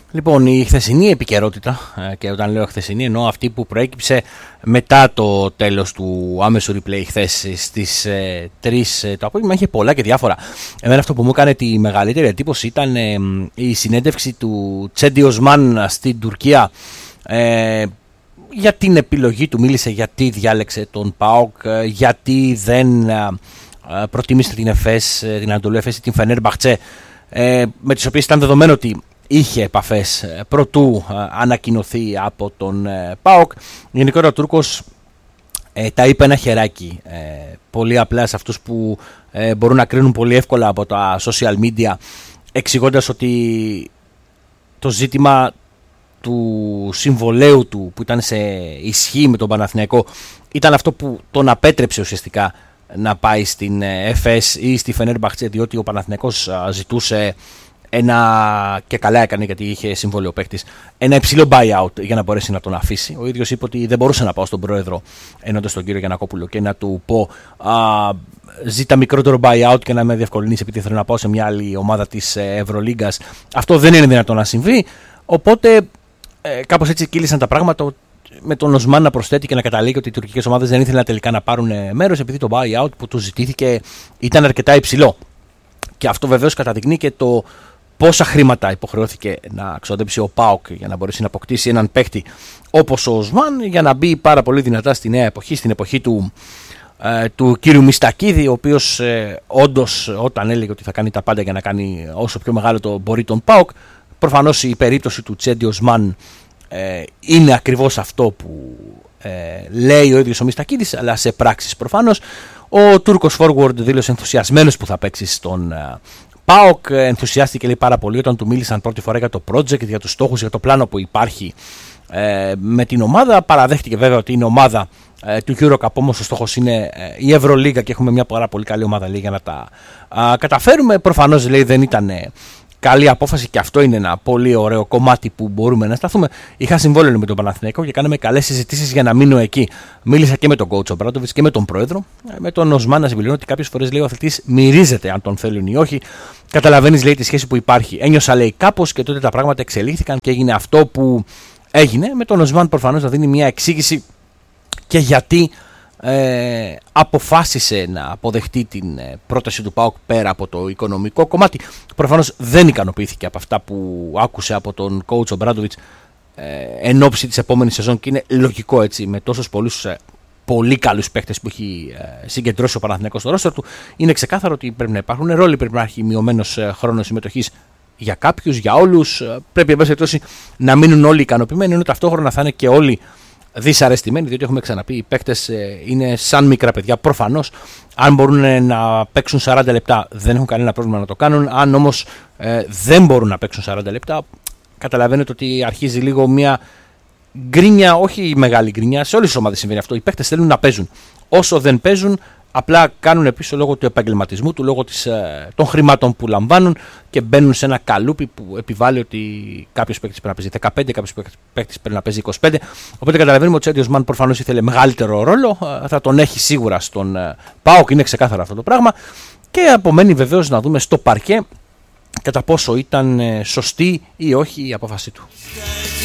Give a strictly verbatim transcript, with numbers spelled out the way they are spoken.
Λοιπόν, η χθεσινή επικαιρότητα, και όταν λέω χθεσινή εννοώ αυτή που προέκυψε μετά το τέλος του άμεσου replay χθες στις ε, τρεις το απόγευμα, είχε πολλά και διάφορα. Εμένα αυτό που μου έκανε τη μεγαλύτερη εντύπωση ήταν ε, η συνέντευξη του Τσέντι Οσμάν στην Τουρκία ε, για την επιλογή του. Μίλησε γιατί διάλεξε τον ΠΑΟΚ, γιατί δεν ε, προτίμησε την ΕΦΕΣ, την Ανατολού ΕΦΕΣ ή την Φενέρμπαχτσε, ε, με τις οποίες ήταν δεδομένο ότι είχε επαφές προτού ε, ανακοινωθεί από τον ε, ΠΑΟΚ. Γενικότερα ο Τούρκος ε, τα είπε ένα χεράκι ε, πολύ απλά σε αυτούς που ε, μπορούν να κρίνουν πολύ εύκολα από τα social media, εξηγώντας ότι το ζήτημα του συμβολέου του που ήταν σε ισχύ με τον Παναθηναϊκό ήταν αυτό που τον απέτρεψε ουσιαστικά να πάει στην ΕΦΕΣ ή στη Φενέρμπαχτσε, διότι ο Παναθηναϊκός ζητούσε ένα, και καλά έκανε γιατί είχε συμβόλαιο παίκτης, ένα υψηλό buyout για να μπορέσει να τον αφήσει. Ο ίδιος είπε ότι δεν μπορούσε να πάω στον πρόεδρο, ενώντας τον κύριο Γιαννακόπουλο, και να του πω α, ζήτα μικρότερο buyout και να με διευκολύνεις επειδή θέλω να πάω σε μια άλλη ομάδα της Ευρωλίγκας. Αυτό δεν είναι δυνατόν να συμβεί. Οπότε ε, κάπως έτσι κύλησαν τα πράγματα, με τον Οσμάν να προσθέτει και να καταλήγει ότι οι τουρκικές ομάδες δεν ήθελαν τελικά να πάρουν μέρος επειδή το buyout που του ζητήθηκε ήταν αρκετά υψηλό. Και αυτό βεβαίως καταδεικνύει και το πόσα χρήματα υποχρεώθηκε να ξοδέψει ο ΠΑΟΚ για να μπορέσει να αποκτήσει έναν παίκτη όπως ο Οσμάν, για να μπει πάρα πολύ δυνατά στη νέα εποχή, στην εποχή του, ε, του κύριου Μιστακίδη, ο οποίος ε, όντως όταν έλεγε ότι θα κάνει τα πάντα για να κάνει όσο πιο μεγάλο το μπορεί τον ΠΑΟΚ, προφανώς η περίπτωση του Τσέντι Οσμάν ε, είναι ακριβώς αυτό που ε, λέει ο ίδιος ο Μιστακίδης, αλλά σε πράξεις προφανώς. Ο Τούρκος forward δήλωσε ενθουσιασμένος που θα παίξει στον ε, ΠΑΟΚ, ενθουσιάστηκε λέει πάρα πολύ όταν του μίλησαν πρώτη φορά για το project, για τους στόχους, για το πλάνο που υπάρχει ε, με την ομάδα. Παραδέχτηκε βέβαια ότι είναι ομάδα ε, του EuroCup, όμως ο στόχος είναι ε, η Ευρωλίγκα και έχουμε μια πάρα πολύ καλή ομάδα λέει, για να τα α, καταφέρουμε. Προφανώς λέει δεν ήταν ε, καλή απόφαση και αυτό είναι ένα πολύ ωραίο κομμάτι που μπορούμε να σταθούμε. Είχα συμβόλαιο με τον Παναθηναϊκό και κάναμε καλές συζητήσεις για να μείνω εκεί. Μίλησα και με τον coach Ομπράντοβιτς και με τον πρόεδρο. Με τον Οσμάν να συμπληρώνω ότι κάποιες φορές λέει ο αθλητής μυρίζεται αν τον θέλουν ή όχι. Καταλαβαίνεις λέει τη σχέση που υπάρχει. Ένιωσα λέει κάπως και τότε τα πράγματα εξελίχθηκαν και έγινε αυτό που έγινε. Με τον Οσμάν προφανώς να δίνει μια εξήγηση και γιατί Ε, αποφάσισε να αποδεχτεί την ε, πρόταση του ΠΑΟΚ πέρα από το οικονομικό κομμάτι. Προφανώς δεν ικανοποιήθηκε από αυτά που άκουσε από τον coach Ομπράντοβιτς ε, εν ώψη της επόμενης σεζόν, και είναι λογικό έτσι με τόσους πολλούς ε, πολύ καλούς παίκτες που έχει ε, συγκεντρώσει ο Παναθηναϊκός στο ρόστερ του. Είναι ξεκάθαρο ότι πρέπει να υπάρχουν ρόλοι, πρέπει να έχει μειωμένος ε, χρόνος συμμετοχής για κάποιους, για όλους. Ε, πρέπει εν πάση περιπτώσει να μείνουν όλοι ικανοποιημένοι, ενώ ταυτόχρονα θα είναι και όλοι δυσαρεστημένοι, διότι έχουμε ξαναπεί οι παίκτες ε, είναι σαν μικρά παιδιά. Προφανώς αν μπορούν να παίξουν σαράντα λεπτά δεν έχουν κανένα πρόβλημα να το κάνουν. Αν όμως ε, δεν μπορούν να παίξουν σαράντα λεπτά, καταλαβαίνετε ότι αρχίζει λίγο μια γκρίνια, όχι μεγάλη γκρίνια. Σε όλες τις ομάδες συμβαίνει αυτό. Οι παίκτες θέλουν να παίζουν. Όσο δεν παίζουν, απλά κάνουν πίσω λόγω του επαγγελματισμού του, λόγω της, ε, των χρημάτων που λαμβάνουν και μπαίνουν σε ένα καλούπι που επιβάλλει ότι κάποιος παίκτης πρέπει να παίζει δεκαπέντε, κάποιος παίκτης πρέπει να παίζει είκοσι πέντε. Οπότε καταλαβαίνουμε ότι ο Τσέντι Οσμάν προφανώς ήθελε μεγαλύτερο ρόλο, ε, θα τον έχει σίγουρα στον ε, ΠΑΟΚ, είναι ξεκάθαρο αυτό το πράγμα. Και απομένει βεβαίως να δούμε στο παρκέ κατά πόσο ήταν ε, σωστή ή όχι η απόφαση του.